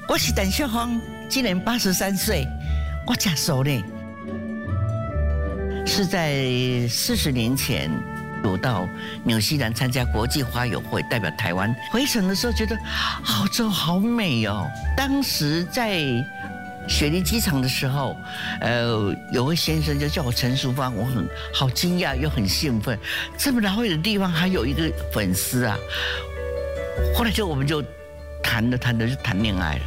我是陈秀芳，今年83岁，我吃素呢。是在40年前，我到纽西兰参加国际花友会，代表台湾。回程的时候觉得澳洲好美哦。当时在雪梨机场的时候，有位先生就叫我陈淑芳，我好惊讶又很兴奋，这么老远的地方还有一个粉丝啊。后来我们就谈着就谈恋爱了。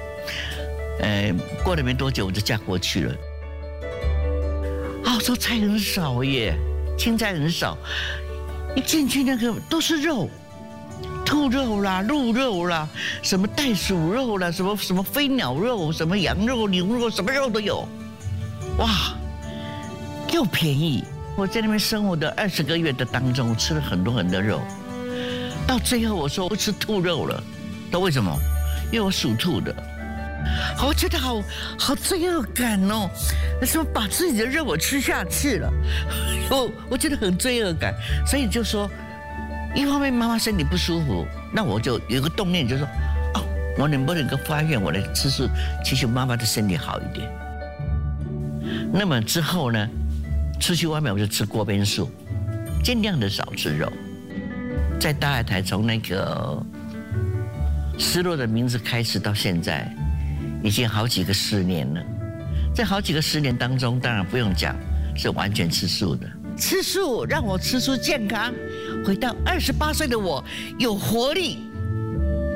过了没多久我就嫁过去了。澳洲菜很少耶，青菜很少，一进去那个都是肉，兔肉啦、鹿肉啦，什么袋鼠肉啦，什么飞鸟肉，什么羊肉、牛肉，什么肉都有，哇，又便宜。我在那边生活的20个月的当中，我吃了很多肉，到最后我说我不吃兔肉了，都为什么？因为我属兔的。我觉得好罪恶感哦，说把自己的肉我吃下去了，我觉得很罪恶感，所以就说，一方面妈妈身体不舒服，那我就有个动念，就说，哦，我能不能够发愿我来吃素，祈求妈妈的身体好一点。那么之后呢，出去外面我就吃锅边素，尽量的少吃肉。在大爱台从那个失落的名字开始到现在。已经好几个10年了，在好几个10年当中，当然不用讲，是完全吃素的。吃素让我吃出健康，回到28岁的我有活力。